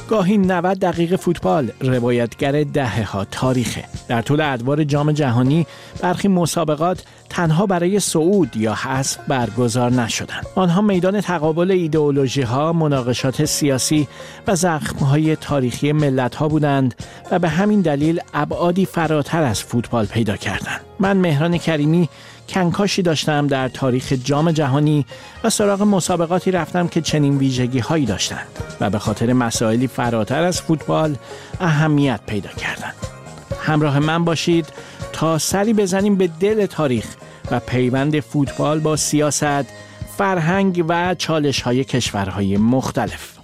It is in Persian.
گاهی 90 دقیقه فوتبال روایتگر دهه‌ها تاریخه. در طول ادوار جام جهانی برخی مسابقات تنها برای صعود یا حذف برگزار نشدند. آنها میدان تقابل ایدئولوژی‌ها، مناقشات سیاسی و زخم‌های تاریخی ملت‌ها بودند و به همین دلیل ابعادی فراتر از فوتبال پیدا کردند. من مهران کریمی کنکاشی داشتم در تاریخ جام جهانی و سراغ مسابقاتی رفتم که چنین ویژگی‌هایی داشتند و به خاطر مسائلی فراتر از فوتبال اهمیت پیدا کردند. همراه من باشید تا سری بزنیم به دل تاریخ و پیوند فوتبال با سیاست، فرهنگ و چالش‌های کشورهای مختلف.